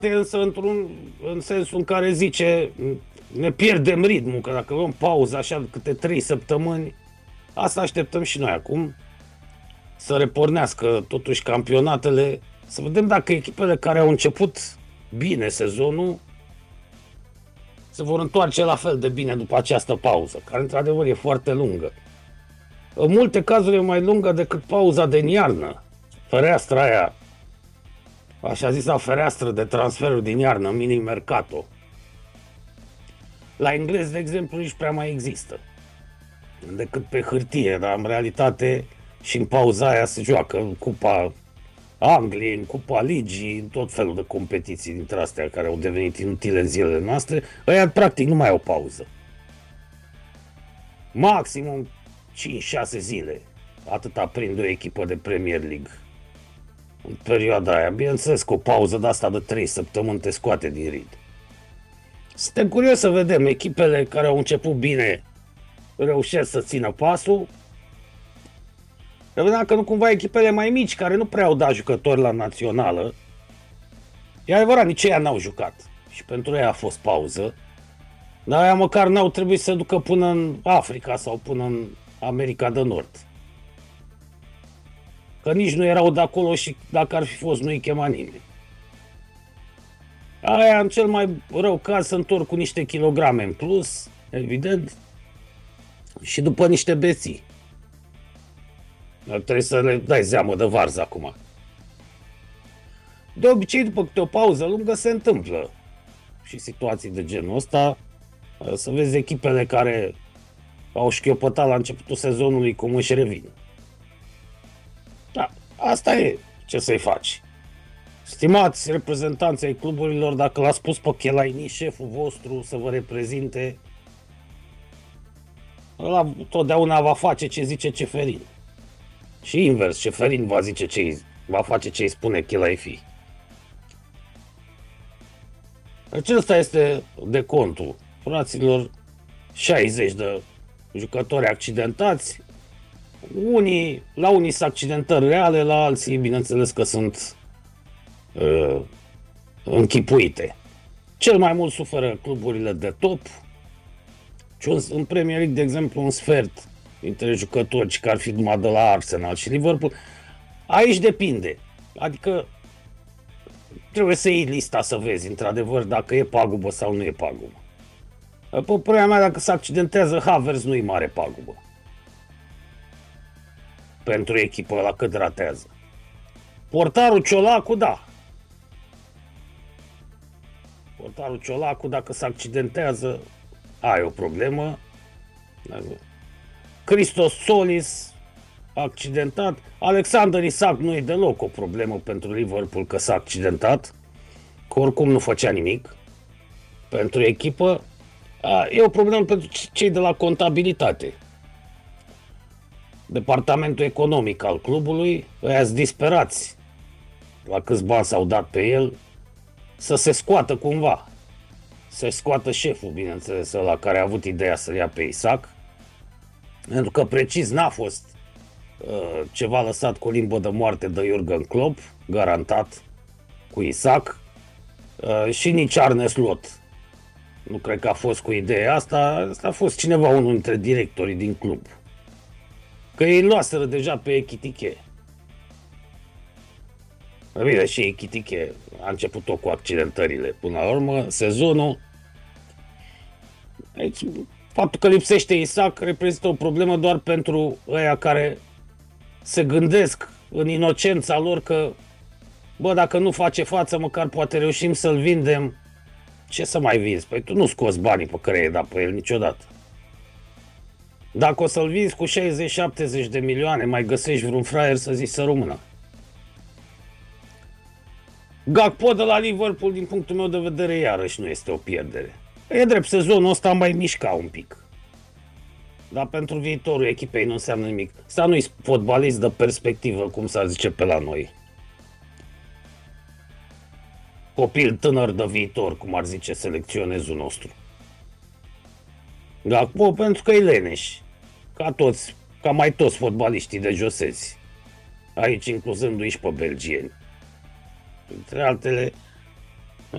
însă în sensul în care zice ne pierdem ritmul, că dacă luăm pauză așa câte 3 săptămâni, asta așteptăm și noi acum, să repornească totuși campionatele, să vedem dacă echipele care au început bine sezonul se vor întoarce la fel de bine după această pauză, care într-adevăr e foarte lungă. În multe cazuri e mai lungă decât pauza de iarnă. Fereastra aia, așa zisa fereastră de transferuri din iarnă, mini-mercato. La englez, de exemplu, nici prea mai există. Decât pe hârtie, dar în realitate și în pauza aia se joacă în Cupa Angliei, în Cupa Ligii, în tot felul de competiții dintre astea care au devenit inutile în zilele noastre. Ăia practic nu mai au pauză. Maximum 5-6 zile. Atâta prinde o echipă de Premier League. În perioada aia, bineînțeles că o pauză de asta de 3 săptămâni te scoate din ritm. Suntem curioși să vedem echipele care au început bine reușesc să țină pasul. Vedem că nu cumva echipele mai mici care nu prea au dat jucători la națională. E adevărat, nici ei n-au jucat. Și pentru ei a fost pauză. Dar aia măcar n-au trebuit să ducă până în Africa sau până în America de Nord. Că nici nu erau de acolo și dacă ar fi fost nu-i chema nimeni. Aia în cel mai rău caz se întorc cu niște kilograme în plus, evident, și după niște beții. Trebuie să le dai zeamă de varză acum. De obicei, după câte o pauză lungă, se întâmplă și situații de genul ăsta. Să vezi echipele care au șchiopătat la începutul sezonului cum își revin. Da, asta e. Ce să-i faci? Stimați reprezentanții ai cluburilor, dacă l-a spus pe Chelaini, șeful vostru, să vă reprezinte, ăla totdeauna va face ce zice Ceferin. Și invers, Ceferin va face ce îi spune Chelaifi. Acesta este decontul. Fraților, 60 de jucători accidentați. La unii sunt accidentări reale, la alții, bineînțeles că sunt închipuite. Cel mai mult suferă cluburile de top. În Premier League, de exemplu, un sfert dintre jucători care ar fi numai de la Arsenal și Liverpool. Aici depinde. Adică trebuie să iei lista să vezi, într-adevăr, dacă e pagubă sau nu e pagubă. Pe părerea mea, dacă se accidentează Havertz, nu-i mare pagubă. Pentru echipă la cât ratează. Portarul Ciolacu, da. Portarul Ciolacu, dacă se accidentează, ai o problemă. Christos Solis, accidentat. Alexander Isak nu e deloc o problemă pentru Liverpool că s-a accidentat. Că oricum nu făcea nimic pentru echipă. E o problemă pentru cei de la contabilitate. Departamentul economic al clubului, ăia-s disperați la câți bani s-au dat pe el, să se scoată cumva. Să scoată șeful, bineînțeles, ăla care a avut ideea să-l ia pe Isak. Pentru că precis n-a fost ceva lăsat cu limbă de moarte de Jurgen Klopp, garantat, cu Isak, și nici Arne Slot. Nu cred că a fost cu ideea asta, asta a fost cineva, unul dintre directorii din club. Că ei luaseră deja pe Ekitike. Bine, și Ekitike a început-o cu accidentările. Până la urmă, sezonul, aici, faptul că lipsește Isak reprezintă o problemă doar pentru ăia care se gândesc în inocența lor că, bă, dacă nu face față, măcar poate reușim să-l vindem. Ce să mai vinzi? Păi tu nu scoți banii pe care i-ai dat pe el niciodată. Dacă o să-l vinzi cu 60-70 de milioane, mai găsești vreun fraier să zici să rămână. Gakpo de la Liverpool, din punctul meu de vedere, iarăși nu este o pierdere. E drept, sezonul ăsta mai mișca un pic. Dar pentru viitorul echipei nu înseamnă nimic. Ăsta nu-i fotbalist de perspectivă, cum s-ar zice pe la noi. Copil tânăr de viitor, cum ar zice selecționezul nostru. Gakpo pentru că e leneș. Ca mai toți fotbaliștii de josezi. Aici incluzându-i și pe belgieni. Între altele,